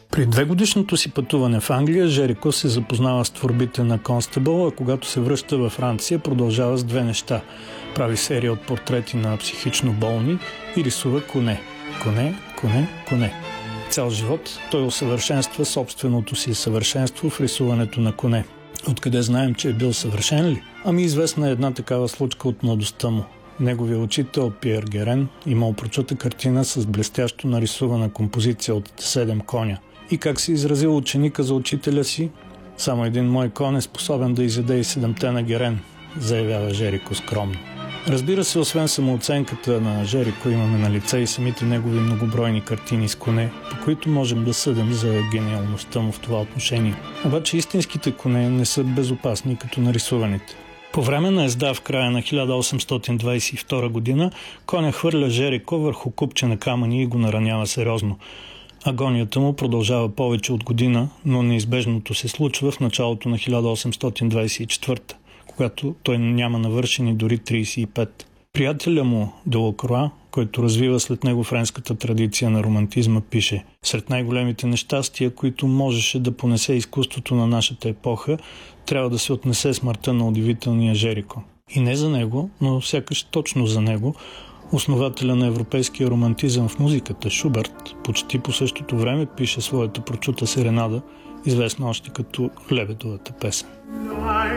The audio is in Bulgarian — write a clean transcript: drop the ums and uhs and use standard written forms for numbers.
При 2-годишното си пътуване в Англия, Жерико се запознава с творбите на Констебъл, а когато се връща във Франция, продължава с две неща. Прави серия от портрети на психично болни и рисува коне. Коне, коне, коне. Цял живот той усъвършенства собственото си съвършенство в рисуването на коне. Откъде знаем, че е бил съвършен ли? Ами известна е една такава случка от младостта му. Неговия учител Пиер Герен имал прочута картина с блестящо нарисувана композиция от 7 коня. И как се изразил ученика за учителя си? Само един мой кон е способен да изяде и 7-те на Герен, заявява Жерико скромно. Разбира се, освен самооценката на Жерико, имаме на лице и самите негови многобройни картини с коне, по които можем да съдим за гениалността му в това отношение. Обаче истинските коне не са безопасни като нарисуваните. По време на езда в края на 1822 година коня хвърля Жерико върху купче на камъни и го наранява сериозно. Агонията му продължава повече от година, но неизбежното се случва в началото на 1824, когато той няма навършени дори 35. Приятеля му Делакруа, който развива след него френската традиция на романтизма, пише: сред най-големите нещастия, които можеше да понесе изкуството на нашата епоха, трябва да се отнесе смъртта на удивителния Жерико. И не за него, но сякаш точно за него, основателя на европейския романтизъм в музиката Шуберт почти по същото време пише своята прочута серенада, известна още като Лебедовата песен.